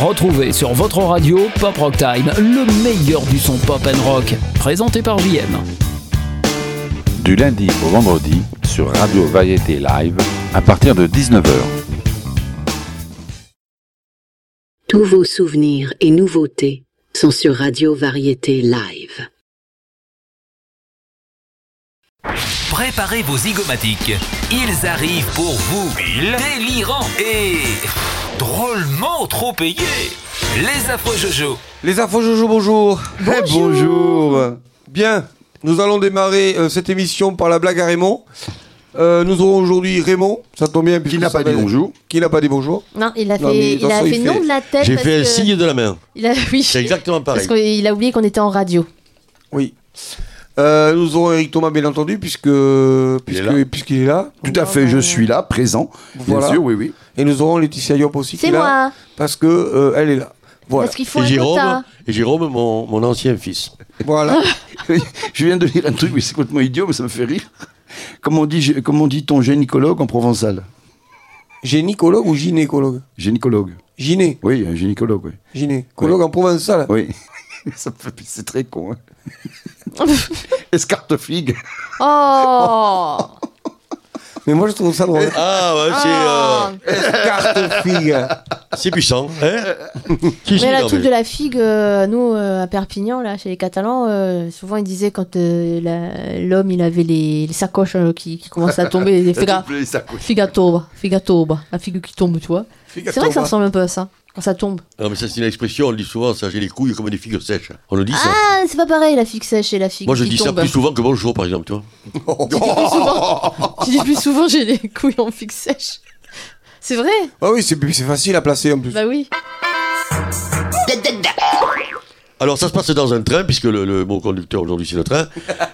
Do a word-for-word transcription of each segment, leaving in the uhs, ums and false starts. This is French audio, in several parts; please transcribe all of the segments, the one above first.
Retrouvez sur votre radio Pop Rock Time, le meilleur du son pop and rock, présenté par J M. Du lundi au vendredi sur Radio Variété Live à partir de dix-neuf heures. Tous vos souvenirs et nouveautés sont sur Radio Variété Live. Préparez vos zygomatiques. Ils arrivent pour vous. Délirants et drôlement trop payés. Les affreux Jojo. Les affreux Jojo, bonjour. Bonjour. Eh, bonjour. Bien, nous allons démarrer euh, cette émission par la blague à Raymond. Euh, nous aurons aujourd'hui Raymond, ça tombe bien. Qui n'a pas dit bonjour. Qui n'a pas dit bonjour. Non, il a Non, fait, il il a façon, fait il non fait... de la tête. J'ai parce fait un que... signe de la main. Il a... Oui. C'est exactement pareil. Parce qu'il a oublié qu'on était en radio. Oui. Euh, nous aurons Eric Thomas, bien entendu, puisque, puisque, est puisqu'il est là. Tout à fait, je suis là, présent. Voilà. Bien sûr, oui, oui. Et nous aurons Laetitia Yop aussi qui C'est est là. moi. Parce que euh, elle est là. Voilà. Parce qu'il faut Et un Jérôme, quota. et Jérôme mon, mon ancien fils. Voilà. Je viens de lire un truc, mais c'est complètement idiot, mais ça me fait rire. Comment dit, comment dit-on gynécologue en provençal? Gynécologue ou gynécologue? Gynécologue. Gyné. Oui, un gynécologue, oui. Gynécologue Oui. en provençal. Oui. Ça me fait... C'est très con. Hein. Escartefigue. Oh. Mais moi je trouve ça drôle. Ah, ouais, Ah. c'est... Euh, Carte figue. c'est puissant, hein. Si, si, Mais la non, truc mais- de la figue, euh, nous, euh, à Perpignan, là, chez les Catalans, euh, souvent ils disaient quand euh, la- l'homme, il avait les, les sacoches euh, qui, qui commençaient à tomber, les figa, Les sacoches. figatoba, figatoba, la figue qui tombe, tu vois. C'est vrai que ça ressemble un peu à ça, quand ça tombe. Non, mais ça, c'est une expression, on le dit souvent, ça, j'ai les couilles comme des figues sèches. On le dit, ça. Ah, c'est pas pareil, la figue sèche et la figue Moi, je qui dis tombe. ça plus souvent que bonjour, par exemple, tu vois. Je dis plus souvent, je dis plus souvent, j'ai les couilles en figue sèche. C'est vrai. Ah oui, c'est, c'est facile à placer en plus. Bah oui. Alors, ça se passe dans un train, puisque le, le mot conducteur aujourd'hui, c'est le train.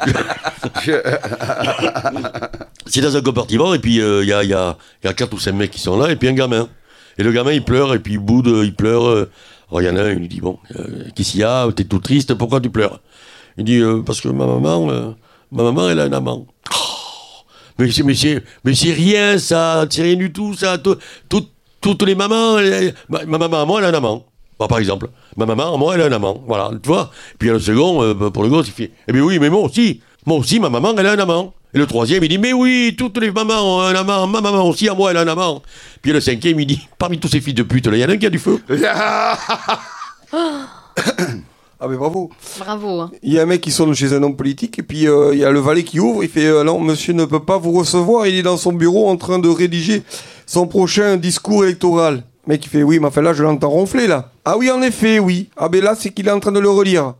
C'est dans un compartiment, et puis il euh, y, a, y, a, y a quatre ou cinq mecs qui sont là, et puis un gamin. Et le gamin, il pleure, et puis il boude, il pleure. euh. Alors, il y en a un, il lui dit, bon, euh, qu'est-ce qu'il y a? T'es tout triste, pourquoi tu pleures? Il dit, euh, parce que ma maman, euh, ma maman, elle a un amant. Oh, mais, c'est, mais, c'est, mais c'est rien, ça, c'est rien du tout, ça. Tout, tout, toutes les mamans, elle, ma, ma maman, moi, elle a un amant. Bah, par exemple, ma maman, moi, elle a un amant. Voilà, tu vois. Puis il y a le second, euh, pour le gosse, il fait, eh bien oui, mais moi aussi. Moi aussi, ma maman, elle a un amant. Et le troisième, il dit, mais oui, toutes les mamans ont un amant. Ma maman aussi, à moi, elle a un amant. Puis le cinquième, il dit, parmi tous ces fils de pute, là, il y en a un qui a du feu. Ah mais bravo. Bravo. Hein. Il y a un mec qui sonne chez un homme politique et puis euh, il y a le valet qui ouvre, il fait euh, non, monsieur ne peut pas vous recevoir, il est dans son bureau en train de rédiger son prochain discours électoral. Le mec il fait oui, mais enfin là je l'entends ronfler là. Ah oui en effet, oui. Ah ben là c'est qu'il est en train de le relire.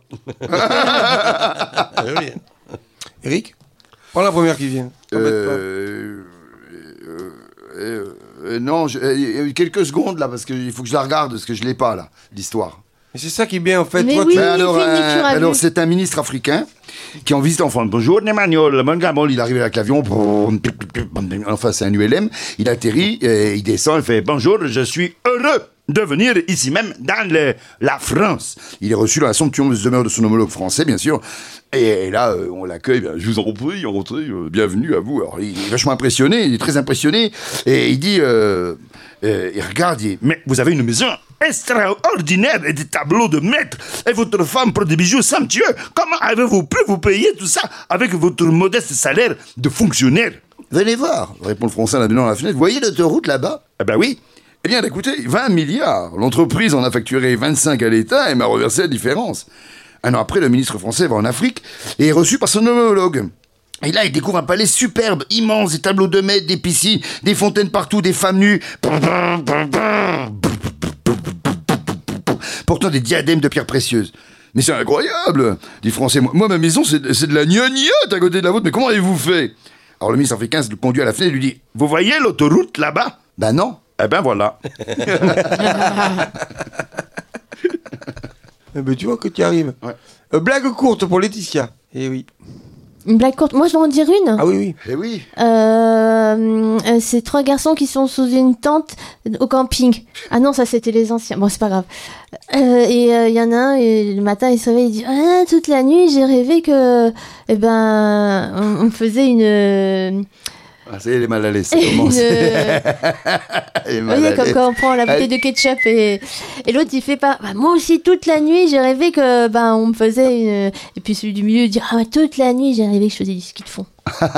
Eric, prends la première qui vient. Euh, euh, euh, euh, non, je- euh, il y a eu quelques secondes là parce qu'il faut que je la regarde parce que je l'ai pas là, l'histoire. Mais c'est ça qui est bien en fait. Mais Toi, oui. tu- Mais alors, fait une lecture à alors vue. c'est un ministre africain qui est en visite en France. Bonjour Emmanuel, bon gars, bon, il arrive avec l'avion, enfin c'est un U L M, il atterrit, et il descend, il fait bonjour, je suis heureux de venir ici même dans le- la France. Il est reçu dans la somptueuse demeure de son homologue français, bien sûr. Et, et là, euh, on l'accueille, ben, je vous en prie, entrez, euh, bienvenue à vous. Alors, il est vachement impressionné, il est très impressionné, et il dit, euh, euh, il regarde, il dit, mais vous avez une maison extraordinaire et des tableaux de maître, et votre femme pour des bijoux somptueux. Comment avez-vous pu vous payer tout ça avec votre modeste salaire de fonctionnaire? Venez voir, répond le Français en allumant la fenêtre. Vous voyez l'autoroute là-bas? Ah ben oui. Eh bien, écoutez, vingt milliards. L'entreprise en a facturé vingt-cinq à l'État et m'a reversé la différence. Un an après, le ministre français va en Afrique et est reçu par son homologue. Et là, il découvre un palais superbe, immense, des tableaux de maître, des piscines, des fontaines partout, des femmes nues. Portant des diadèmes de pierres précieuses. Mais c'est incroyable, dit le Français. Moi, moi, ma maison, c'est, c'est de la gnognotte à côté de la vôtre. Mais comment avez-vous fait? Alors le ministre africain se conduit à la fenêtre et lui dit, vous voyez l'autoroute là-bas? Ben non. Eh ben voilà. Eh ben, tu vois que tu y arrives. Ouais. Euh, blague courte pour Laetitia. Eh oui. Une blague courte. Moi, je dois en dire une. Ah oui, oui. Eh oui. Euh, euh, c'est trois garçons qui sont sous une tente au camping. Ah non, ça c'était les anciens. Bon, c'est pas grave. Euh, et il euh, y en a un, et le matin, il se réveille, il dit ah, toute la nuit, j'ai rêvé que, eh ben, on, on faisait une, Ah, ça y est, elle est mal à l'aise, ça Et commence. une- Elle est Vous mal voyez, à comme l'aise. quand on prend la bouteille de ketchup et, et l'autre il fait pas. Bah, moi aussi, toute la nuit, j'ai rêvé que ben on me faisait une. Et puis celui du milieu dit ah, ouais, toute la nuit, j'ai rêvé que je faisais du ski de fond.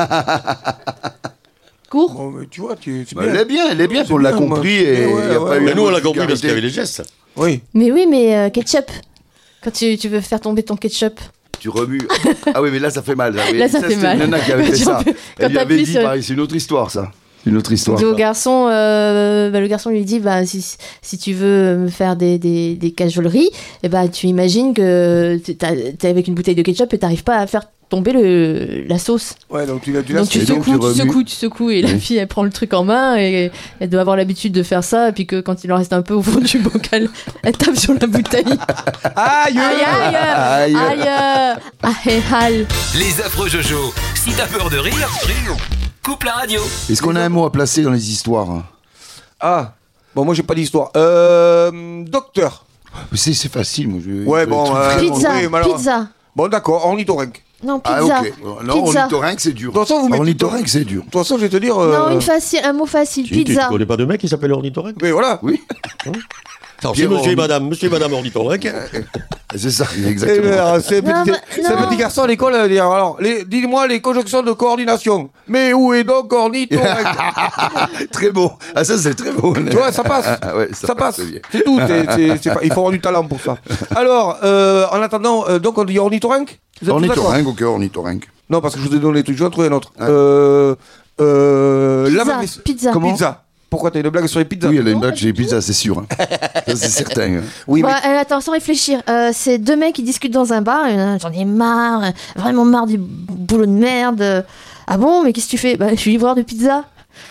Court. Bon, mais tu vois, tu, c'est Bah, bien. elle est bien, elle est bien, C'est on l'a bien, moi. compris et Ouais, il y a ouais, pas eu. Mais de nous, on l'a compris parce vulgarité. qu'il y avait les gestes. Oui. Mais oui, mais euh, ketchup. Quand tu, tu veux faire tomber ton ketchup. Tu remues. Ah oui, mais là, ça fait mal. Là, ça fait c'était mal. une nana qui avait fait Tu ça. peux- quand Elle lui avait t'appuies dit, sur- pareil, c'est une autre histoire, ça. Une autre histoire. Il dit au garçon, euh, bah, le garçon lui dit bah, si, si tu veux me faire des, des, des cajoleries, eh bah, tu imagines que t'es t'es avec une bouteille de ketchup et t'arrives pas à faire tomber le, la sauce. Ouais, donc tu l'as tu Donc l'as tu et donc, secoues, tu tu remues. secoues, tu secoues, et la Oui. fille elle prend le truc en main et elle doit avoir l'habitude de faire ça, et puis que quand il en reste un peu au fond du bocal, elle tape sur la bouteille. Aïe Aïe aïe Aïe. aïe aïe aïe. Les affreux Jojo. Si t'as peur de rire, rire. Coupe la radio. Est-ce qu'on a un mot à placer dans les histoires? Ah, bon, moi j'ai pas d'histoire. Euh. Docteur. C'est c'est facile, moi. Je... Ouais, bon. euh, Pizza, oui, mais alors- pizza. Bon, d'accord, ornithorynque. Non, Ah, pizza. ok. Non, Pizza. ornithorynque, c'est dur. De toute façon, vous mettez- Ornithorynque, c'est dur. De toute façon, je vais te dire. euh, Non, une facile, un mot facile, Tu, tu, tu pizza. connais pas de mec qui s'appelle Ornithorynque? Mais voilà. Oui, Alors, c'est Pierre monsieur et Orni- madame, monsieur et madame Ornithorynque. c'est ça, Eh exactement. ben, alors, c'est un Non, petit, bah, c'est un non. petit garçon à l'école. euh, dire, Alors, les- dis-moi les conjonctions de coordination. Mais où est donc ornithorynque? Très beau. Ah, ça, c'est très beau. Tu vois, ça passe. Ah, ouais, Ça passe. c'est bien. C'est tout. c'est- c'est- c'est pas- Il faut avoir du talent pour ça. Alors, euh, en attendant, euh, donc on dit ornithorynque. Vous êtes tous d'accord? Ornithorynque, ok, ornithorynque. Non, parce que je vous ai donné les trucs. Je vais en trouver un autre. Ah. Euh, euh, Pizza, lave-vaisselle- pizza. Comment Pizza. Pourquoi t'as une blague sur les pizzas? Oui, elle a une blague chez les pizzas, c'est sûr. hein. Ça, c'est certain. hein. Oui, Bon, mais euh, attends, sans réfléchir. Euh, c'est deux mecs qui discutent dans un bar. Et, euh, j'en ai marre, euh, vraiment marre du boulot de merde. Euh, Ah bon, mais qu'est-ce que tu fais? Bah, je suis livreur de pizza.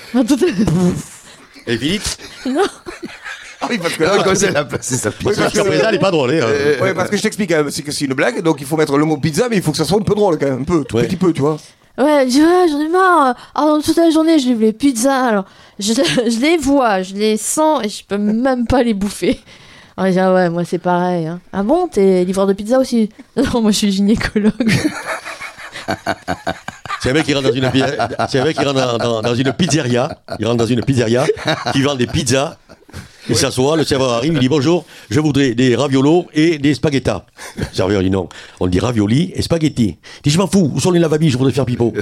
Et Philippe? Ah oui, parce que Là, là, quand elle a placé sa Oui, pizza. parce que- Jusqu'à présent, elle est pas drôle. Hein. Euh, ouais, parce que je t'explique, hein, c'est que c'est une blague, donc il faut mettre le mot pizza, mais il faut que ça soit un peu drôle quand même, un peu, tout Ouais. petit peu, tu vois. Ouais, je dis, ouais, j'en ai marre. Ah, toute la journée, je livre les pizzas. Alors, je, je les vois, je les sens et je peux même pas les bouffer. Alors, je dis, ah ouais, moi c'est pareil. Hein. Ah bon, t'es livreur de pizza aussi? Non, moi je suis gynécologue. C'est un mec qui rentre dans une, pi- c'est un mec qui rentre dans, dans- dans une pizzeria. Il rentre dans une pizzeria qui vend des pizzas. Il s'assoit, le serveur arrive, il dit bonjour, je voudrais des raviolos et des spaghettas. Le serveur dit non, on dit ravioli et spaghetti. Il dit je m'en fous, où sont les lavabis, je voudrais faire pipeau.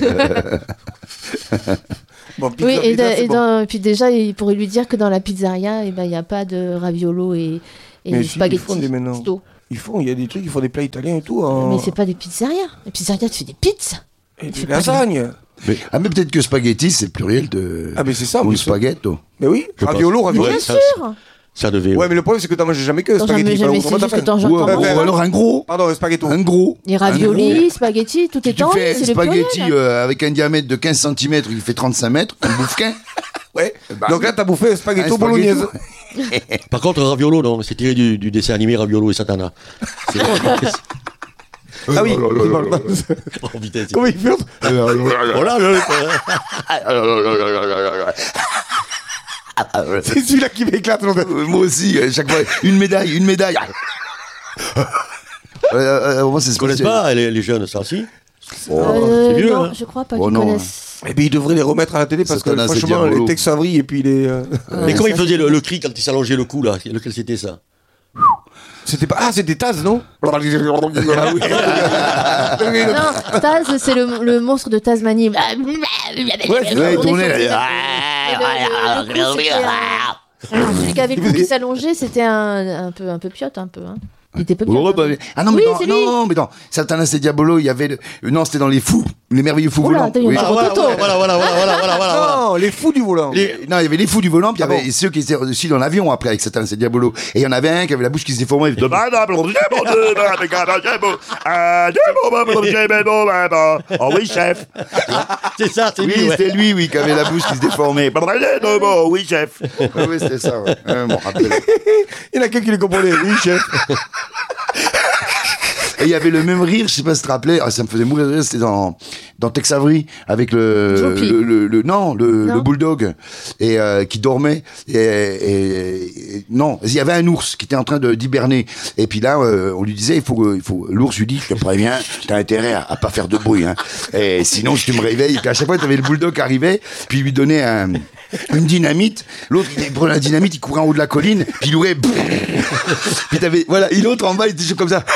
Bon, pizza, Oui, et, pizza, de- c'est et bon. dans- et puis déjà, il pourrait lui dire que dans la pizzeria, il n'y a pas de raviolo et, et Mais des si, ils spaghettis. font des maintenant. Sto. Ils font, il y a des trucs, ils font des plats italiens et tout. hein. Mais c'est pas des pizzerias. Les pizzerias, tu fais des pizzas. Et des c'est pas lasagnes. Mais, ah, mais peut-être que spaghetti, c'est le pluriel de. Ah, mais c'est ça, en Ou plus. spaghetto. Mais oui, Je raviolo, pense. raviolo. Ouais, Bien ça, sûr. Ça devait. Ouais, mais le problème, c'est que t'en manges jamais que Non, spaghetti. jamais, jamais, Enfin, c'est juste que t'en Ou, j'entends. Ouais, ou ouais. alors un gros. Pardon, spaghetto. Un gros. Les Un gros. raviolis, spaghettis, tout est Tu en fais c'est un le pluriel. spaghetti euh, avec un diamètre de quinze centimètres, il fait trente-cinq mètres, un boufquin. Ouais. Bah, Donc là, t'as bouffé un spaghetto un bolognaise. spaghetto. Par contre, raviolo, non, c'est tiré du, du dessin animé Raviolo et Satana. C'est- Ah oui. Oh là là là là. Oh, putain, c'est- Comment il fait? Voilà, le- C'est celui-là qui m'éclate. donc. Euh, Moi aussi, à chaque fois, une médaille, une médaille. Euh, euh, moi, c'est ce Ils connaissent pas les, les jeunes, ça, si? Euh, c'est vieux, non, hein. je crois pas Oh qu'ils non, connaissent. Eh bien, ils devraient les remettre à la télé parce que Satanas et franchement, Diabolo. les Tex Avery et puis les. euh, Mais comment ça, il faisait le, le cri quand il s'allongeait le cou, là? Lequel c'était ça? C'était pas. Ah, c'était Taz, non? Ah oui. Non, Taz, c'est le, le monstre de Tasmanie. Ouais, c'est Ouais, il On est tournait, sur- là. Le- le- le coup, c'était un- Celui qui avait le cou qui s'allongeait, c'était un, un peu, un peu piote, un peu. Hein. Il était peu Oh, piote. bah, hein. mais- ah non, mais Oui, non, c'est lui. non, mais non, Satanas et Diabolo, il y avait. le- euh, Non, c'était dans les fous, les merveilleux fous Oula, volants. t'as eu Oui. un Ah, voilà, Toto. voilà, voilà, voilà, voilà, voilà, voilà, voilà. Non, les fous du volant. Les- Non, il y avait les fous du volant, puis il y Ah avait bon. ceux qui étaient aussi dans l'avion après avec Satanas et Diabolo. Et il y en avait un qui avait la bouche qui se déformait. Il faisait, oh oui, chef. C'est ça, c'est Oui, lui, ouais. c'était lui, oui, qui avait la bouche qui se déformait. Oui, chef. Oui, oui, c'était ça, ouais. Ouais, je m'en rappelle. Il y en a qu'un qui les comprenait. Oui, chef. Et il y avait le même rire, je sais pas si tu te rappelais, ah, ça me faisait mourir de rire, c'était dans, dans Tex Avery, avec le, Droopy. le, le, le- non, le, Non. le bulldog, et, euh, qui dormait, et, et- et non, il y avait un ours qui était en train de, d'hiberner. Et puis là, euh, on lui disait, il faut, il faut, l'ours lui dit, je te préviens, t'as intérêt à, à pas faire de bruit, hein. Et sinon, je te me réveille. Et puis à chaque fois, t'avais le bulldog qui arrivait, puis il lui donnait un, une dynamite. L'autre, il prenait la dynamite, il courait en haut de la colline, puis il ouvrait, puis t'avais, voilà, et l'autre en bas, il était juste comme ça.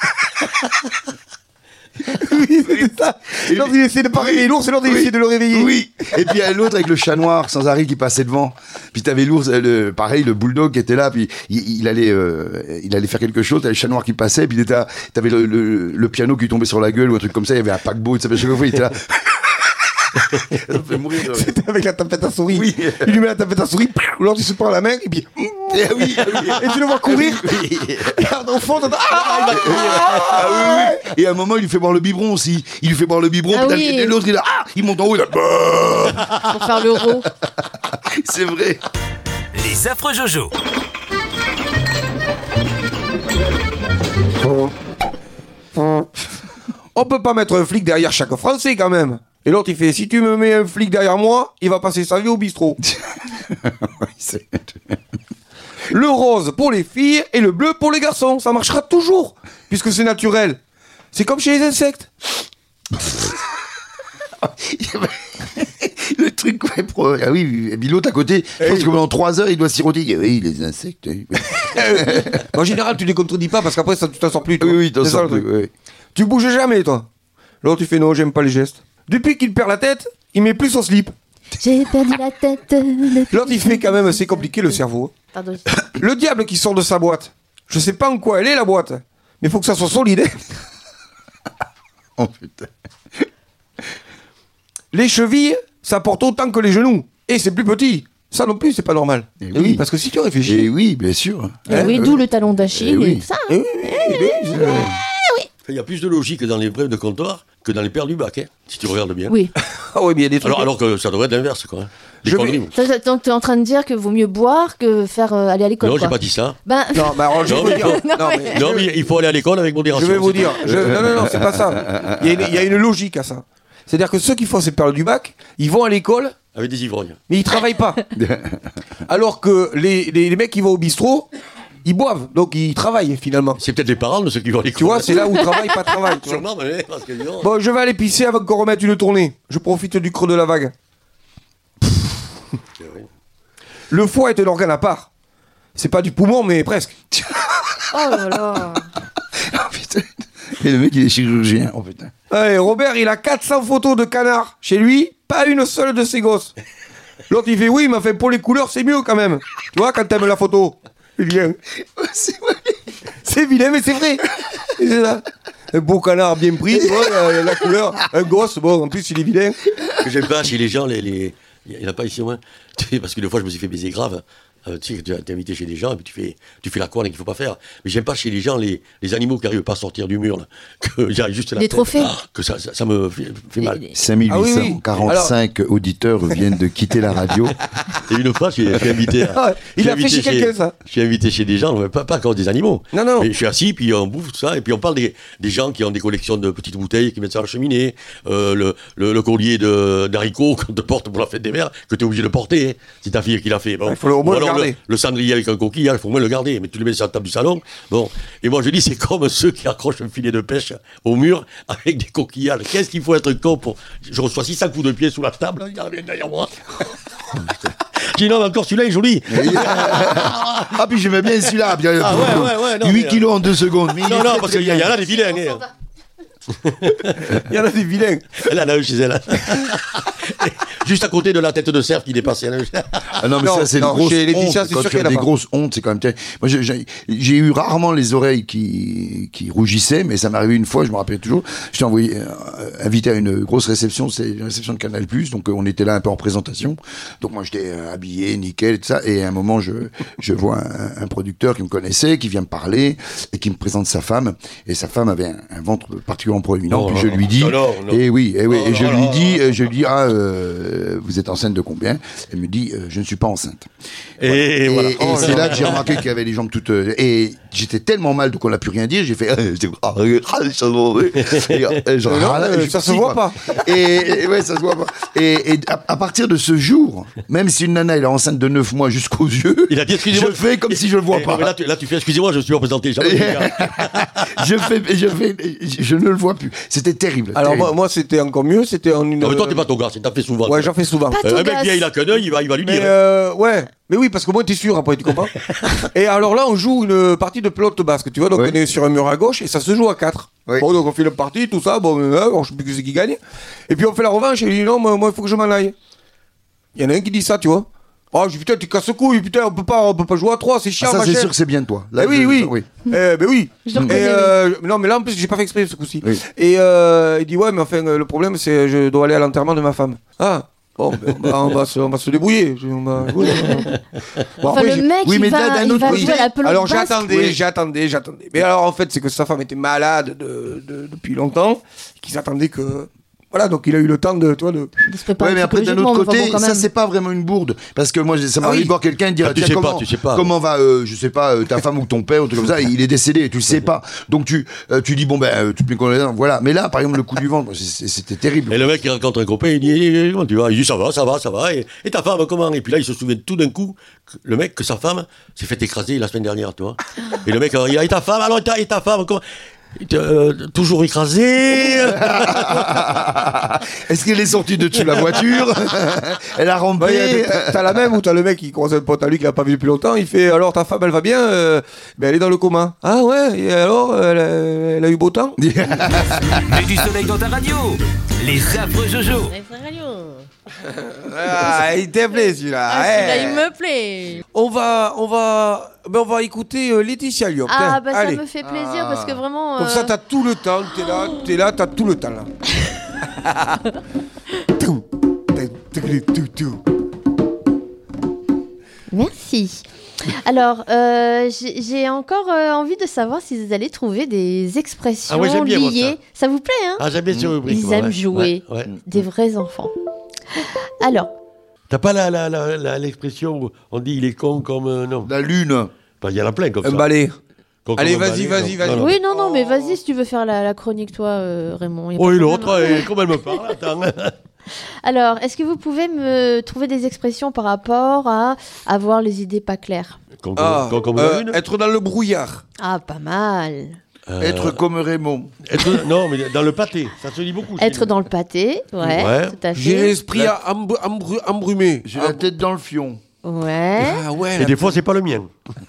Oui, c'est ça. Et l'autre, il essaie de pas réveiller l'ours, et l'autre, il Oui. essaie de le réveiller. Oui. Et puis il y a l'autre avec le chat noir sans arrêt qui passait devant. Puis t'avais l'ours, euh, le, pareil, le bulldog qui était là. Puis il, il allait, euh, il allait faire quelque chose. T'avais le chat noir qui passait. Puis il était là, t'avais le, le, le piano qui tombait sur la gueule ou un truc comme ça. Il y avait un paquebot. Tu sais, chaque fois, il était là. Ça me fait mourir. de rire. C'était avec la tapette à souris. Oui. Il lui met la tapette à souris, l'autre il se prend la main, et puis. Eh oui, oui. Et tu le vois courir. Oui. Et au fond, t'entends. Ah, Ah oui, oui. Et à un moment, il lui fait boire le biberon aussi. Il lui fait boire le biberon. Ah puis oui. et l'autre, il, a, ah, il monte en haut. Il a, bah. Pour faire l'euro. C'est vrai. Les affreux Jojo. On peut pas mettre un flic derrière chaque Français quand même. Et l'autre il fait, si tu me mets un flic derrière moi, il va passer sa vie au bistrot. Oui, c'est- Le rose pour les filles et le bleu pour les garçons. Ça marchera toujours, puisque c'est naturel. C'est comme chez les insectes. Le truc, ouais, pro... ah oui, et puis l'autre à côté, je pense que pendant trois heures, il doit siroter. Il dit, oui, les insectes. Oui, En général, tu les contredis pas parce qu'après, ça, tu t'en sors plus. toi. oui, oui, t'en C'est ça, sors le plus, truc. oui. Tu bouges jamais, toi. L'autre, tu fais non, j'aime pas les gestes. Depuis qu'il perd la tête, il met plus son slip. J'ai perdu la tête. depuis- L'autre, il fait quand même assez compliqué le cerveau. Pardon. Le diable qui sort de sa boîte. Je sais pas en quoi elle est, la boîte. Mais faut que ça soit solide. Oh putain. Les chevilles, ça porte autant que les genoux. Et c'est plus petit. Ça non plus, c'est pas normal. Eh Et oui. oui, parce que si tu réfléchis. Et oui, bien sûr. Eh oui, d'où le talon d'Achille Eh oui. et tout ça. Eh oui, oui, oui, oui, c'est- Il y a plus de logique dans les brèves de comptoir que dans les paires du bac, hein, si tu regardes bien. Oui. Ah oui, mais il y a des trucs. Alors, alors que ça devrait être l'inverse, quoi. Hein. Des Je conneries. vais- Donc t'es en train de dire que vaut mieux boire que faire euh, aller à l'école. Non, quoi. j'ai pas dit ça. Ben, Non, bah alors je vais Non, vous mais dire. faut- Non, mais- Non, mais il faut aller à l'école avec Je modération. vais vous c'est dire. tout. je- Non, non, non, c'est pas ça. Il y, a une, il y a une logique à ça. C'est-à-dire que ceux qui font ces périodes du bac, ils vont à l'école, Avec des ivrognes. mais ils travaillent pas. Alors que les, les, les mecs qui vont au bistrot, ils boivent, donc ils travaillent finalement. C'est peut-être les parents de ceux qui vont à l'école. Tu vois, c'est là où travail, pas travail. tu vois. Sûrement, mais parce que non. Bon, je vais aller pisser avant qu'on remette une tournée. Je profite du creux de la vague. Le foie est un organe à part. C'est pas du poumon, mais presque. oh là là. Ah, putain. Et le mec, il est chirurgien. Oh putain. Allez, Robert, il a quatre cents photos de canards. Chez lui, pas une seule de ses gosses. L'autre, il fait oui, mais enfin, pour les couleurs, c'est mieux quand même. Tu vois, quand t'aimes la photo. C'est bien. C'est vrai. C'est vilain, mais c'est vrai. Et c'est ça. Un beau canard bien pris, tu vois, la, la couleur. Un gosse, bon, en plus, il est vilain. Ce que j'aime pas chez les gens, les, les... il n'y en a pas ici au moins. Tu sais, parce que des fois, je me suis fait baiser grave. Euh, tu sais, tu es invité chez des gens et puis tu fais, tu fais la conne qu'il faut pas faire. Mais j'aime pas chez les gens les, les animaux qui n'arrivent pas à sortir du mur, là, que j'arrive juste la Les tête. trophées. Ah, que ça, ça, ça me fait, fait mal. Les- cinq mille huit cent quarante-cinq auditeurs viennent de quitter la radio. Et une fois, je suis, je suis invité. à- Ah, il je suis a fait invité chez quelqu'un, ça. Je suis invité chez des gens, mais pas, pas encore des animaux. Non, non. Mais je suis assis, puis on bouffe tout ça, et puis on parle des, des gens qui ont des collections de petites bouteilles, qui mettent ça à la cheminée, euh, le, le, le collier de, d'haricots qu'on te porte pour la fête des mères, que tu es obligé de porter, hein. C'est ta fille qui l'a fait. Bon. Il faut au moins Ou le alors garder. le cendrier avec un coquillage, il faut au moins le garder, mais tu le mets sur la table du salon. Bon. Et moi je dis, c'est comme ceux qui accrochent un filet de pêche au mur avec des coquillages. Qu'est-ce qu'il faut être con pour. Je reçois six cents coups de pied sous la table, il arrive derrière moi. Je dis non, mais encore celui-là est joli. Ah, puis j'aimais bien celui-là. Puis, Ah, ouais, ouais, ouais, non, huit mais, kilos en deux secondes. Mais il est Non, non, très, parce très qu'il y, a- il y en bien. a des vilains. hein. Il y en a des vilains. Elle en a eu chez elle. Juste à côté de la tête de cerf qui dépassait. Ah non, mais Non, ça, c'est non, une grosse chez Laetitia, honte. c'est Quand sûr tu as qu'il y en a des pas. grosses hontes, c'est quand même terrible. Moi, j'ai- j'ai j'ai eu rarement les oreilles qui, qui rougissaient, mais ça m'est arrivé une fois, je me rappelle toujours. J'étais envoyé, euh, invité à une grosse réception, c'est une réception de Canal+, donc euh, on était là un peu en présentation. Donc moi, j'étais euh, habillé, nickel, et tout ça. Et à un moment, je, je vois un, un producteur qui me connaissait, qui vient me parler, et qui me présente sa femme. Et sa femme avait un, un ventre particulièrement absolument proéminent. Non, Puis non, je lui dis, non, non, non. et oui, et oui, Non, et je non, lui non. dis, euh, je lui dis, ah, euh, vous êtes enceinte de combien? Elle me dit, euh, je ne suis pas enceinte. Et, Et, et voilà. et Oh, c'est non. là que j'ai remarqué qu'il y avait les jambes toutes. euh, et j'étais tellement mal qu'on n'a plus rien dit. J'ai fait. euh, j'étais- ah, euh, ah, ça se voit, et, euh, genre, Mais non, ah, là, euh, je ça se psie, voit quoi. pas. Et, et ouais, ça se voit pas. Et, et à, à partir de ce jour, même si une nana elle est enceinte de neuf mois jusqu'aux yeux, Il a dit, excusez-moi. je fais comme si je le vois Eh, pas. mais là, tu, là, tu fais, excusez-moi, je suis représenté. Jamais, les gars. je fais, je fais, je, je ne le vois plus. C'était terrible. Alors terrible. moi, moi, c'était encore mieux, c'était en une... Non, mais toi, t'es pas ton gars, c'est t'as fait souvent. Ouais, j'en fais souvent. Pas Euh, ton un mec gars. vient, il a qu'un œil, il va, il va lui Mais dire. euh, ouais, mais oui, parce que moi, t'es sûr après, tu comprends. Et alors là, on joue une partie de pelote basque, tu vois, donc Oui. on est sur un mur à gauche et ça se joue à quatre. Oui. Bon, donc on fait le parti, tout ça, bon, euh, bon, je sais plus qui c'est qui gagne. Et puis on fait la revanche et il dit non, moi, moi, il faut que je m'en aille. Il y en a un qui dit ça, tu vois. Oh, je dis putain, t'es casse-couille, putain, on peut pas, on peut pas jouer à trois, c'est Ah, chiant, ça, c'est machin. sûr que c'est bien de toi. Là, Eh oui, je- oui. oui. Eh ben oui. Je le Et reconnais, euh, non, mais là en plus j'ai pas fait exprès ce coup-ci. Oui. Et euh, il dit ouais, mais enfin euh, le problème c'est je dois aller à l'enterrement de ma femme. Ah. Bon, ben, on, va, on, va se, on va se débrouiller. Je- on va- oui, bon, Enfin, après, le j'ai- mec, oui, il mais va, d'un- d'un il autre va côté- jouer à la pelote Alors basque. j'attendais, Oui. j'attendais, j'attendais. Mais alors en fait, c'est que sa femme était malade de, de- depuis longtemps, qu'ils attendaient que. Voilà, donc il a eu le temps de. Tu vois, de... De se préparer Ouais, mais après d'un psychologiquement, autre mais enfin, côté, bon, quand ça même. c'est pas vraiment une bourde, parce que moi j'ai- ça Ah m'arrive oui. de voir quelqu'un dire Ah, tu tiens, sais pas, comment, tu sais pas. comment va, euh, je sais pas, euh, ta femme ou ton père ou tout comme ça, il est décédé, tu le sais pas, donc tu euh, tu dis bon ben euh, toutes mes condoléances, voilà. Mais là, par exemple, le coup du ventre, c'est- c'est- c'était terrible. Et le mec, il rencontre un copain, il dit, eh, comment tu vas? Il dit, ça va, ça va, ça va. Et, et ta femme, comment? Et puis là, il se souvient tout d'un coup, que le mec, que sa femme s'est fait écraser la semaine dernière, tu vois. Et le mec, alors, il dit, et ta femme? Alors, et ta, et ta femme, comment? Euh, toujours écrasée. Est-ce qu'elle est sortie de dessous la voiture? Elle a Bah, y a- rampé. t'as- T'as la même où t'as le mec qui croise un pote à lui qu'il a pas vu depuis longtemps. Il fait alors ta femme elle va bien? Euh, Ben elle est dans le coma. Ah ouais. Et alors elle a, elle a eu beau temps? Mets du soleil dans ta radio. Les affreux Jojo. Ouais, frère Radio. Ah, il t'a plaît celui-là. Ah, eh. celui-là, il me plaît. On va, on va, ben on va écouter euh, Laetitia Liop. Ah, Tiens, bah ça allez. me fait plaisir parce que vraiment. Comme euh, ça, t'as tout le temps. T'es là, t'es là, t'as tout le temps là. Tout, tout, tout, tout. Merci. Alors, euh, j'ai j'ai encore euh, envie de savoir si vous allez trouver des expressions Ah ouais, j'aime bien, moi, liées. Ça. vous plaît, hein? Ah, j'aime bien sur rubrique. Ils moi, aiment ouais. jouer. Ouais, ouais. Des vrais enfants. Alors, T'as pas la, la, la, la- l'expression où on dit il est con comme. euh, non. La lune. Bah, il y en a plein comme Un ça. balai. Con comme Allez, un vas-y, balai, vas-y, non. vas-y. Non, non. oui, non, non, mais vas-y si tu veux faire la, la chronique, toi, euh, Raymond. y a pas Oh, de et problème. l'autre, eh, comment elle me parle? Attends. Alors, est-ce que vous pouvez me trouver des expressions par rapport à avoir les idées pas claires? Con, Ah, con- comme euh, la lune. être dans le brouillard. Ah, pas mal. Euh, Être comme Raymond. être- non, mais dans le pâté, ça se dit beaucoup. chez Être nous. dans le pâté, ouais, Ouais. tout à J'ai fait. l'esprit embr- embr- embrumé. J'ai la tête dans le fion. Ouais. Ah ouais. Et des fois, c'est pas le mien.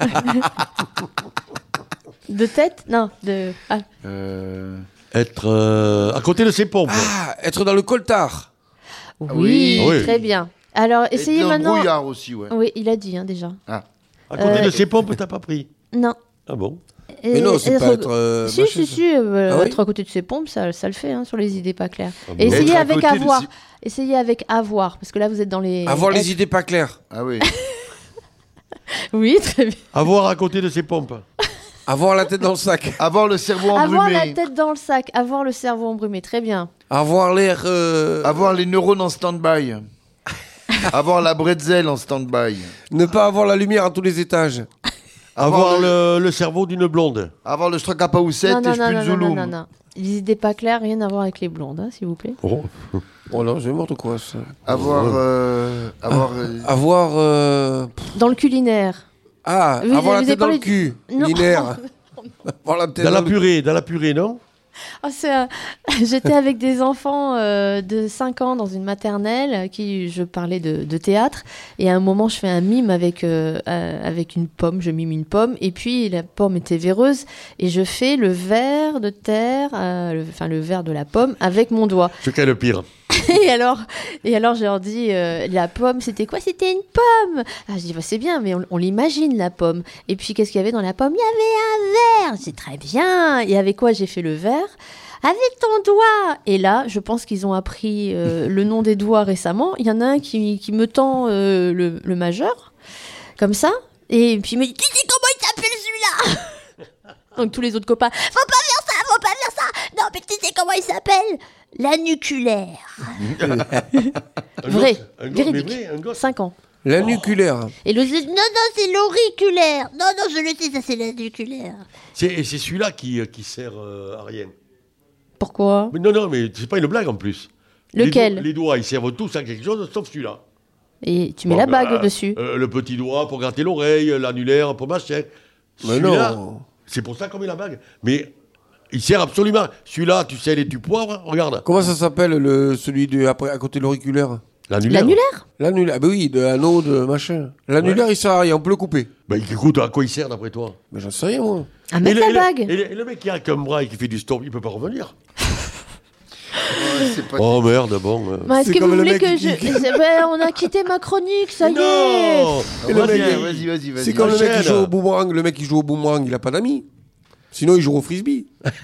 De tête? Non, de. Ah. Euh... Être euh, à côté de ses pompes. Ah, être dans le coltard. Oui, oui. très bien. Alors, Et essayez dans le maintenant. brouillard aussi, ouais. Oui, il a dit hein, déjà. À côté Euh, de ses pompes, t'as pas pris. Non. Ah bon? Mais Et- non, c'est et- pas être. euh, Si, machin, si, ça. si, euh, Ah oui être à côté de ses pompes, ça, ça le fait hein, sur les idées pas claires. Ah bon. Et essayez Être à avec côté de avoir. ses- Essayez avec avoir, parce que là vous êtes dans les. Avoir les être- idées pas claires. Ah oui. Oui, très bien. Avoir à côté de ses pompes. Avoir la tête dans le sac. Avoir le cerveau Avoir embrumé. la tête dans le sac, avoir le cerveau embrumé, très bien. Avoir l'air. euh, Avoir les neurones en stand-by. Avoir la bretzel en stand-by. Ne pas avoir la lumière à tous les étages. Avoir Avoir le, le cerveau d'une blonde. Avoir le stracapahoussette Non, et non, je non, peux non, le non, non, zouloum. non, non. Les idées pas claires, rien à voir avec les blondes, hein, s'il vous plaît. Oh. Oh là, j'ai n'importe quoi ça. Avoir. euh, avoir. euh, Avoir. euh, pff, Dans le culinaire. Ah, Vous- avoir vous la avez tête dans parlé le cul. Non. Linéaire. Avoir la tête Dans la le- purée, dans la purée, non? Oh, c'est, euh, J'étais avec des enfants euh, de cinq ans dans une maternelle à qui je parlais de, de théâtre et à un moment je fais un mime avec, euh, euh, avec une pomme, je mime une pomme et puis la pomme était véreuse et je fais le ver de terre, euh, le- enfin le ver de la pomme avec mon doigt. Ce qui est le pire. Et alors, et alors j'ai leur dit, euh, la pomme, c'était quoi? C'était une pomme. Ah, je dis, bah, c'est bien, mais on, on l'imagine, la pomme. Et puis, qu'est-ce qu'il y avait dans la pomme? Il y avait un verre. C'est très bien. Et avec quoi j'ai fait le verre? Avec ton doigt. Et là, je pense qu'ils ont appris euh, le nom des doigts récemment. Il y en a un qui, qui me tend euh, le, le majeur, comme ça. Et puis il me dit, tu sais comment il s'appelle celui-là? Donc tous les autres copains, faut pas faire ça, faut pas faire ça, non, mais tu sais comment il s'appelle? L'anuculaire. Un Vrai, gosse, un gosse, mais véridique. vrai, un gosse. cinq ans. L'anuculaire. Et l'autre dit, non, non, c'est l'auriculaire. Non, non, je le sais, ça c'est l'anuculaire. C'est, et c'est celui-là qui, euh, qui sert euh, à rien. Pourquoi? Mais non, non, mais c'est pas une blague en plus. Lequel? Les, do- les doigts, ils servent tous à quelque chose, sauf celui-là. Et tu mets Bon, la bague euh, dessus. euh, le petit doigt pour gratter l'oreille, l'annulaire pour machin. Mais Celui-là, non. c'est pour ça qu'on met la bague. Mais il sert absolument. Celui-là, tu sais, les tu poivres, regarde. Comment ça s'appelle, le, celui de, après, à côté de l'auriculaire? L'annulaire. L'annulaire? L'annulaire. Ah, bah oui, de anneau, de machin. L'annulaire, il sert à rien, on peut le couper. Bah écoute, à quoi il sert d'après toi? Mais j'en sais rien, moi. À Et mettre le, la et le- bague. et le, et le mec qui a comme bras et qui fait du stop, il peut pas revenir. C'est pas... Oh merde, bon. euh. Bah, Est-ce C'est que comme vous le voulez mec que qui- je... C'est- ben, on a quitté ma chronique, ça y est. Non. Et le Vas-y, mec, hein. Vas-y, vas-y, vas-y. C'est comme le mec qui enchaîne. joue au boomerang. Le mec qui joue au boomerang, il a pas d'amis. Sinon, il joue au frisbee.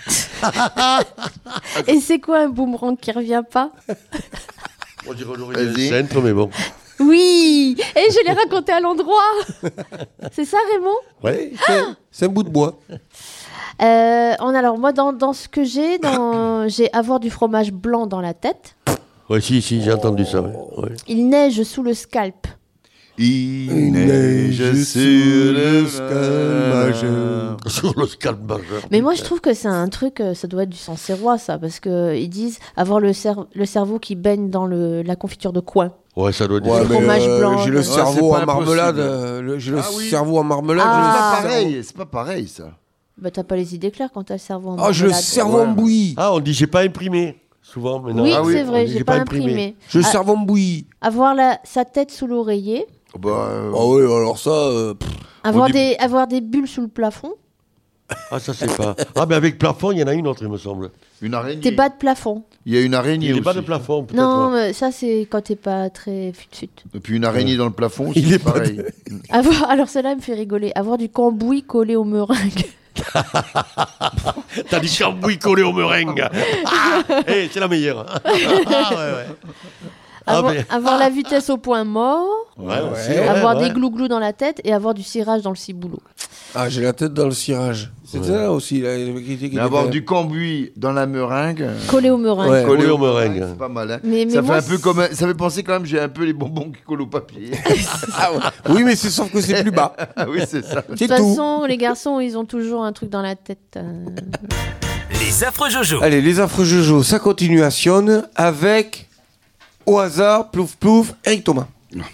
Et c'est quoi un boomerang qui revient pas? Moi, je dirais l'oreille Vas-y. centre, mais bon. Oui. Et je l'ai raconté à l'endroit. C'est ça, Raymond? Ouais. C'est- C'est un bout de bois. Euh, on, alors, moi, dans, dans ce que j'ai, dans... j'ai avoir du fromage blanc dans la tête. Ouais, si, si, j'ai entendu ça. Ouais. Ouais. Il neige sous le scalp. Il neige sur le scalp. Sur le scalp majeur. Mais moi, je trouve que c'est un truc, euh, ça doit être du Sancerrois, ça, parce que ils disent avoir le, cer- le cerveau qui baigne dans le, la confiture de coin. Ouais, ça doit être Ouais, des- mais, fromage euh, blanc, J'ai ouais. le Ouais, cerveau c'est pas en marmelade. impossible. euh, le- J'ai le Ah oui. cerveau en marmelade. Ah. j'ai le C'est pas cerveau- pareil, c'est pas pareil ça. Bah, t'as pas les idées claires quand t'as le cerveau en Ah, j'ai le marmelade. cerveau en Ouais. bouillie. Ah, on dit j'ai pas imprimé. Souvent, mais non. Oui, Ah c'est on vrai, dit, j'ai pas imprimé. J'ai le Ah, cerveau en bouillie. avoir la, sa tête sous l'oreiller, Bah, euh, Ah oui, alors ça. euh, pff, avoir, dit- des, avoir des bulles sous le plafond, Ah, ça c'est pas. Ah, mais avec plafond, il y en a une autre, il me semble. une araignée. tes bas de plafond. Il y a une araignée Il n'est aussi. pas de plafond, peut-être. Non, ouais. mais ça, c'est quand t'es pas très fut-fut. Et puis une araignée dans le plafond, Il c'est est pas pareil. Avoir, alors celle-là me fait rigoler. Avoir du cambouis collé au meringue. T'as dit cambouis collé au meringue. Ah, hey, c'est la meilleure. Ah, ouais, ouais. Ah, avoir, mais- avoir la vitesse au point mort. Ouais, aussi, Ouais. ouais, avoir ouais. des glouglous dans la tête et avoir du cirage dans le ciboulot. Ah, j'ai la tête dans le cirage. C'est ça là aussi. Là, le mec qui- qui- qui- Mais avoir du cambouis dans la meringue. euh, Collé au meringue. Ouais. Collé au meringue. C'est pas mal. Hein. Mais- mais ça fait moi, un peu c'est- comme un- ça fait penser quand même j'ai un peu les bonbons qui collent au papier. Ah, ouais. Oui, mais c'est sauf que c'est plus bas. Ah oui, c'est ça. De C'est toute tout. façon, les garçons, ils ont toujours un truc dans la tête. euh. Les affreux Jojo. Allez, les affreux Jojo, ça continuationne avec, au hasard, plouf plouf, Eric Thomas.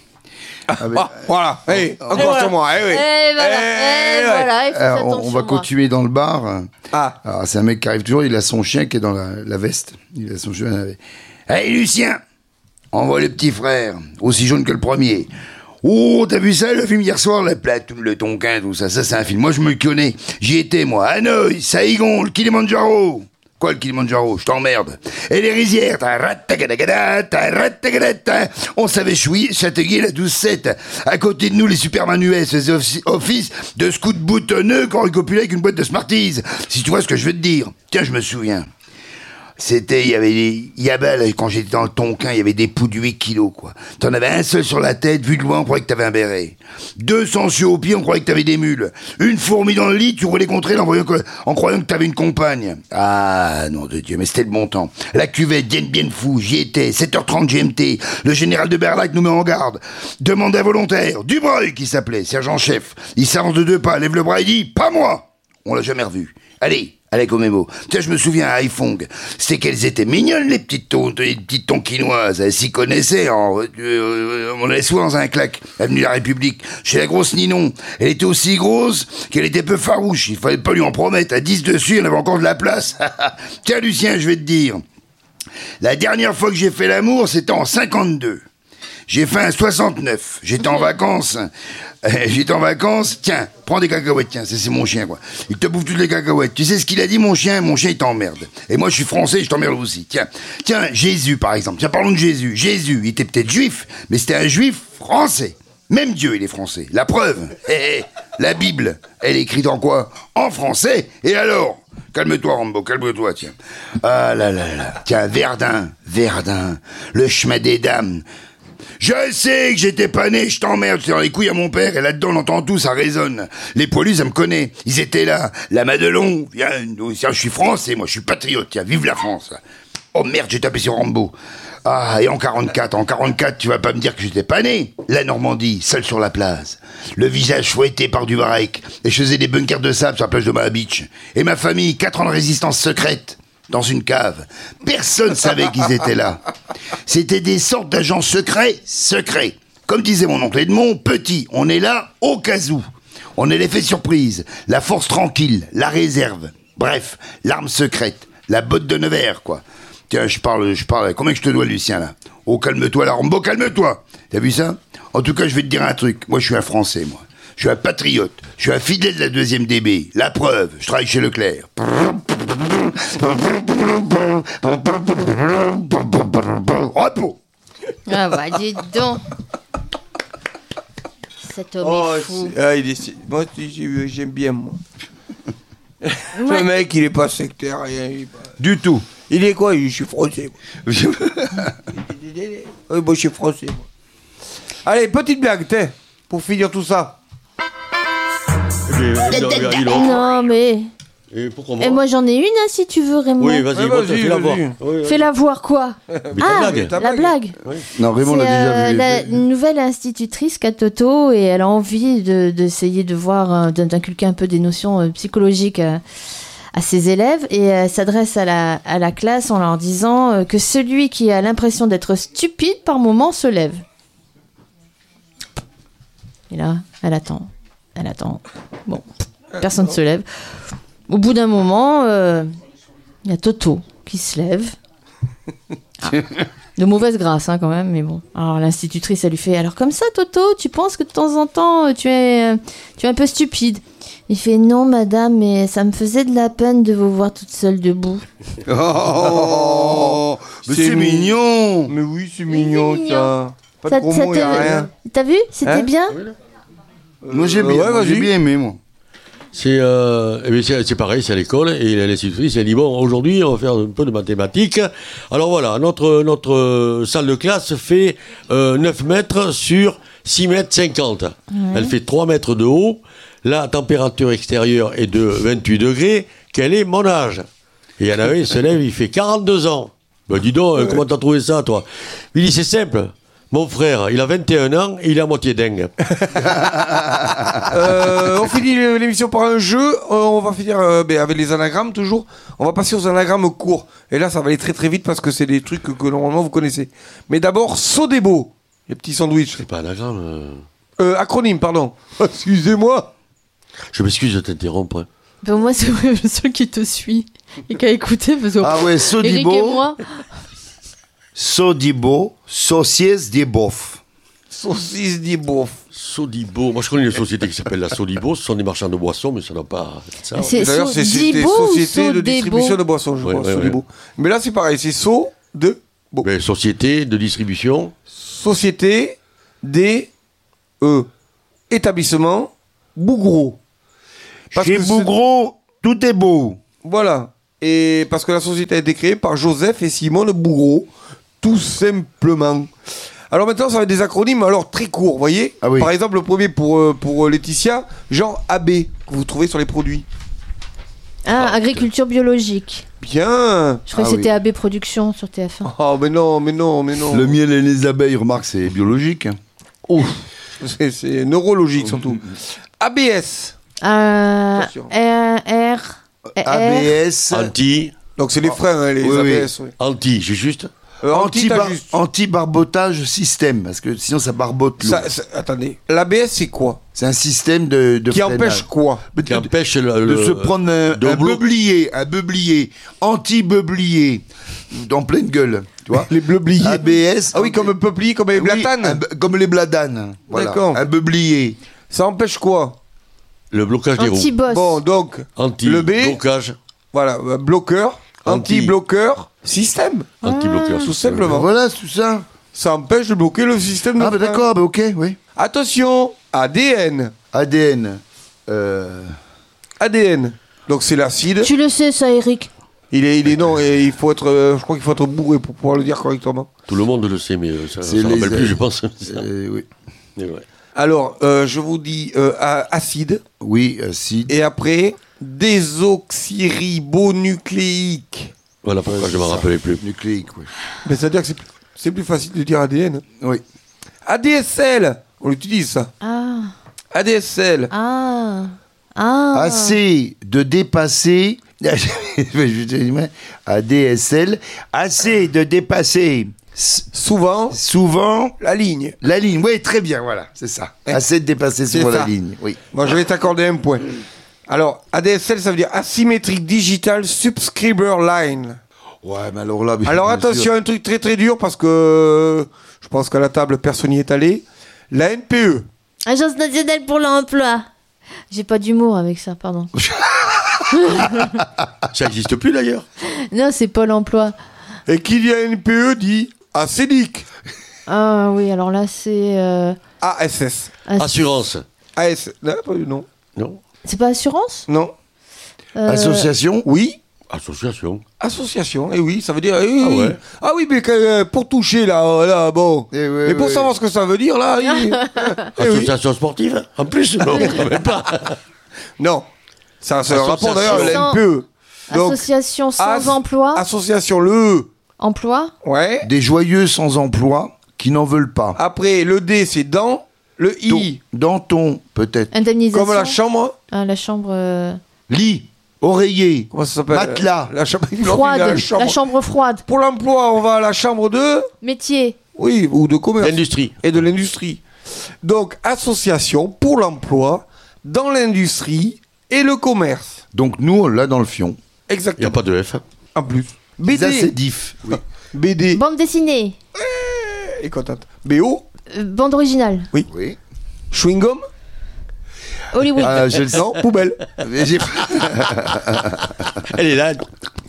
Ah, mais- Ah, voilà, hey, encore voilà. sur moi, eh oui. Et voilà, Eh, et ouais. voilà, il faut Alors, s'attendre on, on sur va moi. continuer dans le bar. Ah, Alors, c'est un mec qui arrive toujours, il a son chien qui est dans la, la veste. Il a son chien dans la veste. Hey, Lucien, envoie le petit frère, aussi jaune que le premier. Oh, t'as vu ça, le film hier soir, la plate, le Tonkin, tout ça. Ça, c'est un film. Moi, je me le connais. J'y étais, moi. Hanoï, Saïgon, le Kilimanjaro. Quoi, le Kilimanjaro? Je t'emmerde. Et les rizières, ta rattagadagada, ta rattagadata. On savait chouiller, Châteauguay, la douze sept. À côté de nous, les Superman U S faisaient offici- office de scouts boutonneux qu'on récopulait avec une boîte de Smarties. Si tu vois ce que je veux te dire. Tiens, je me souviens. C'était, il y avait des yabas, là, quand j'étais dans le Tonkin, il y avait des poux de huit kilos, quoi. T'en avais un seul sur la tête, vu de loin, on croyait que t'avais un béret. deux cents cieux au pied, on croyait que t'avais des mules. Une fourmi dans le lit, tu roulais contre elle en, voyant que- en croyant que t'avais une compagne. Ah, nom de Dieu, mais c'était le bon temps. La cuvette, bien bien fou, j'y étais, sept heures trente G M T. Le général de Berlac nous met en garde. Demande un volontaire, Dubreuil qui s'appelait, sergent-chef. Il s'avance de deux pas, lève le bras et dit, pas moi! On l'a jamais revu. Allez, allez, comme mémo. Tiens, je me souviens à Haïfong, c'est qu'elles étaient mignonnes, les petites tontes, les petites tonkinoises. Elles s'y connaissaient, en, euh, euh, on allait souvent dans un claque, avenue de la République, chez la grosse Ninon. Elle était aussi grosse qu'elle était peu farouche. Il fallait pas lui en promettre. À dix dessus, il y en avait encore de la place. Tiens, Lucien, je vais te dire. La dernière fois que j'ai fait l'amour, c'était en cinquante-deux. J'ai fait un soixante-neuf. J'étais en vacances. Euh, J'étais en vacances. Tiens, prends des cacahuètes. Tiens, c'est c'est mon chien, quoi. Il te bouffe toutes les cacahuètes. Tu sais ce qu'il a dit, mon chien? Mon chien, il t'emmerde. Et moi, je suis français, je t'emmerde aussi. Tiens, tiens, Jésus, par exemple. Tiens, parlons de Jésus. Jésus, il était peut-être juif, mais c'était un juif français. Même Dieu, il est français. La preuve, hé, hé, la Bible, elle est écrite en quoi? En français. Et alors? Calme-toi, Rambo, calme-toi, tiens. Ah là là là. Tiens, Verdun, Verdun, le chemin des dames. Je sais que j'étais pas né, je t'emmerde, c'est dans les couilles à mon père, et là-dedans on entend tout, ça résonne. Les poilus, ça me connaît. Ils étaient là. La Madelon, viens, je suis français, moi, je suis patriote, tiens, vive la France. Oh merde, j'ai tapé sur Rambo. Ah, et en quarante-quatre, en quarante-quatre, tu vas pas me dire que j'étais pas né. La Normandie, seul sur la place. Le visage fouetté par du varech. Et je faisais des bunkers de sable sur la plage de Omaha Beach. Et ma famille, quatre ans de résistance secrète. Dans une cave. Personne savait qu'ils étaient là. C'était des sortes d'agents secrets, secrets. Comme disait mon oncle Edmond, petit, on est là au cas où. On est l'effet surprise, la force tranquille, la réserve. Bref, l'arme secrète, la botte de Nevers, quoi. Tiens, je parle, je parle. Combien que je te dois, Lucien, là? Oh, calme-toi, là, Rambo, calme-toi. T'as vu ça? En tout cas, je vais te dire un truc. Moi, je suis un Français, moi. Je suis un patriote. Je suis un fidèle de la deuxième D B. La preuve, je travaille chez Leclerc. Repos. Ah bah, dis donc. Cet homme Oh, est fou. c'est- ah, il est... Moi, j'ai- j'aime bien, moi. Ouais. Le mec, il est pas sectaire, rien. Il est, pas... Du tout. il est quoi? Je suis français. Moi. Oui, moi, je suis français. Moi. Allez, petite blague, t'es, pour finir tout ça. Et puis, il a- il a- Non, mais. Et pourquoi Et moi, j'en ai une, hein, si tu veux, Raymond. Oui, vas-y, Ouais, monte, vas-y, fais-la voir. vas-y. Oui, oui. Fais-la voir quoi? Mais ta Ah, blague. ta la blague. blague. Non, Raymond l'a C'est, déjà euh, vu. la nouvelle institutrice qu'a Toto et elle a envie de, d'essayer de voir, euh, d'inculquer un peu des notions euh, psychologiques euh, à ses élèves et elle s'adresse à la, à la classe en leur disant euh, que celui qui a l'impression d'être stupide par moment se lève. Et là, elle attend, elle attend. Bon, personne ne se lève. Au bout d'un moment, euh, il y a Toto qui se lève. Ah. De mauvaise grâce, hein, quand même, mais bon. Alors l'institutrice, elle lui fait, alors comme ça, Toto, tu penses que de temps en temps, tu es, euh, tu es un peu stupide? Il fait, non, madame, mais ça me faisait de la peine de vous voir toute seule debout. Oh, mais c'est mignon. Mais oui, c'est mignon, mignon. ça. Pas de Ça- gros ça mots, te- y a rien. T'as vu? C'était Hein bien? Moi, j'ai Euh, bien, ouais, moi, j'ai vas-y. bien aimé, moi. C'est euh, eh bien, c'est c'est pareil, c'est à l'école, et l'institutrice, elle dit, bon, aujourd'hui, on va faire un peu de mathématiques. Alors voilà, notre, notre euh, salle de classe fait euh, neuf mètres sur six mètres cinquante. Elle fait trois mètres de haut. La température extérieure est de vingt-huit degrés. Quel est mon âge? Et il y en a un, il se lève, il fait quarante-deux ans. Ben dis donc, euh, comment t'as trouvé ça, toi? Il dit, c'est simple. Mon frère, il a vingt et un ans et il est à moitié dingue. Euh, on finit l'émission par un jeu. Euh, on va finir euh, ben, avec les anagrammes toujours. On va passer aux anagrammes courts. Et là, ça va aller très très vite parce que c'est des trucs que, que normalement vous connaissez. Mais d'abord, Sodebo, les petits sandwichs. C'est pas anagramme. euh. Euh, acronyme, pardon. Excusez-moi. Je m'excuse de t'interrompre. Ben, moi, c'est le seul qui te suit et qui a écouté. Parce que Ah ouais, Eric et Sodibo. moi, Sodibo, sauciès des bofs. Saucisse dit bof. Sodibo. Moi, je connais une société qui s'appelle la Sodibo. Ce sont des marchands de boissons, mais ça n'a pas ça. c'est D'ailleurs, c'est c'était Sodibo ou société de Sodebo? distribution de boissons, je Ouais, crois. ouais, Sodebo. ouais. Mais là, c'est pareil. C'est So de Bo. Mais société de distribution. Société des euh, établissements Bougros. Parce Chez que c'est- Bougros, tout est beau. Voilà. Et parce que la société a été créée par Joseph et Simone Bougros, tout simplement. Alors maintenant, ça va être des acronymes alors très courts, vous voyez. Ah oui. Par exemple, le premier pour, euh, pour Laetitia, genre A B, que vous trouvez sur les produits. Ah, agriculture biologique. Bien. Je crois Ah que c'était oui. A B Production sur T F un. Oh, mais non, mais non, mais non. Le miel et les abeilles, remarque, c'est biologique. hein. Ouf. C'est, c'est neurologique surtout. A B S. Euh, Attention. R, R, A B S, Anti. Donc c'est les freins, hein, les Oui, A B oui. S. Oui. Anti, j'ai juste. Euh, anti, t'as anti-bar- juste. anti-barbotage système, parce que sinon ça barbote l'eau. Ça- ça- attendez. L'A B S, c'est quoi? C'est un système de, de Qui freinage. empêche quoi? De- Qui de- empêche le, de le- se prendre un, de un blo- beublier, un beublier, anti-beublier, en pleine gueule, tu vois. Les bleubliers. A B S. Ah oui, comme un peuplier, comme les Oui, blatanes. un be- comme les bladanes. Voilà. D'accord. Un beublier. Ça empêche quoi? le blocage des roues. Anti-boss. Bon, donc, Anti. le B. Blocage. voilà, euh, bloqueur, Anti. anti-bloqueur, système. Anti-bloqueur. Tout simplement. Voilà, c'est tout ça. Ça empêche de bloquer le système de Ah, bah frein. d'accord, bah ok, oui. Attention, A D N. A D N. Euh... A D N. Donc c'est l'acide. Tu le sais, ça, Eric. Il est, il est non, et il faut être, euh, je crois qu'il faut être bourré pour pouvoir le dire correctement. Tout le monde le sait, mais euh, ça C'est ne les- rappelle plus, je pense. Euh, oui. Mais ouais. Alors, euh, je vous dis euh, a- acide, Oui, acide. et après désoxyribonucléique. Voilà pourquoi je ne m'en ça. rappelais plus. Nucléique, oui. Mais c'est-à-dire que c'est plus, c'est plus facile de dire A D N. Oui. A D S L, on l'utilise ça. Ah. A D S L. Ah. Ah. Assez de dépasser. A D S L. Assez de dépasser s- Souvent, souvent la ligne. la ligne. Oui, très bien, voilà, c'est ça. Eh, Assez de dépasser c'est souvent ça. la ligne. Oui. Bon, je vais t'accorder un point. Alors, A D S L, ça veut dire Asymmetric Digital Subscriber Line. Ouais, mais alors là. Alors bien attention, sûr. un truc très très dur parce que euh, je pense qu'à la table, personne n'y est allé. La N P E. Agence nationale pour l'emploi. J'ai pas d'humour avec ça, pardon. Ça n'existe plus d'ailleurs. Non, c'est Pôle emploi. Et qui dit N P E dit ACEDIC. Ah oui, alors là, c'est. euh, A S S. ass- Assurance. A S S. Non, pas- non. Non. C'est pas assurance Non. Euh, Association. Oui. Association. Association. Et oui, ça veut dire. eh oui, Ah oui. ouais. Ah oui, mais que, euh, pour toucher là, euh, là, bon. Eh ouais, Mais pour ouais. savoir ce que ça veut dire là. il- eh oui. Association sportive. En plus, non, quand même pas. Non. Ça, c'est un Association. rapport d'ailleurs à la Sans- N P E. Donc, Association sans as- emploi. association, le E. Emploi. Ouais. Des joyeux sans emploi qui n'en veulent pas. Après, le D, c'est dans. Le I, Dans ton, peut-être. Indemnisation. comme la chambre. Ah, la chambre. euh, Lit, oreiller, Comment ça s'appelle matelas. La chambre. Froide. La La chambre. chambre froide. Pour l'emploi, on va à la chambre de. Métier. Oui, ou de commerce. L'industrie. Et de l'industrie. Donc, association pour l'emploi dans l'industrie et le commerce. Donc nous, on l'a dans le fion. Il n'y a Exactement. pas de F. En plus. B Ça, c'est D. diff. Oui. B D. Bande dessinée. Et contente. B O. Euh, bande originale. Oui. Chewing-gum. Hollywood. Ah, je le sens. Non, poubelle. Mais j'ai- Elle est là.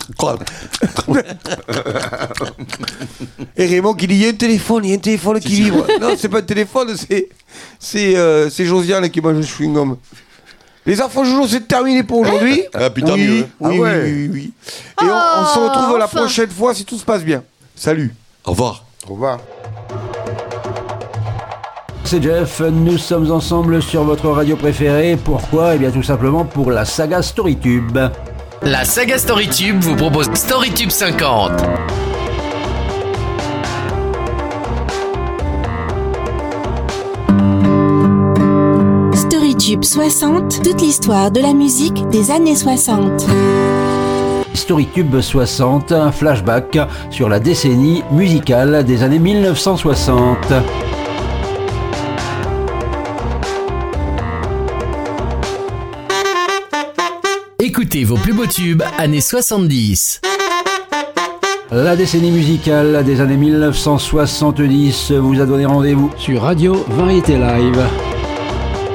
Et Raymond qui dit il y a un téléphone, il y a un téléphone qui vibre. Non, c'est pas un téléphone, c'est c'est euh, c'est Josiane qui mange le chewing-gum. Les enfants Jojo, c'est terminé pour aujourd'hui. Ah, putain, oui, mieux. oui, Ah ouais. oui, oui, oui. Et on, on se Oh, retrouve la enfin. prochaine fois si tout se passe bien. Salut. Au revoir. Au revoir. C'est Jeff, nous sommes ensemble sur votre radio préférée. Pourquoi ? Eh bien tout simplement pour la saga StoryTube. La saga StoryTube vous propose StoryTube cinquante. StoryTube soixante, toute l'histoire de la musique des années soixante. StoryTube soixante, un flashback sur la décennie musicale des années mille neuf cent soixante. Écoutez vos plus beaux tubes années soixante-dix. La décennie musicale des années mille neuf cent soixante-dix vous a donné rendez-vous sur Radio Variété Live.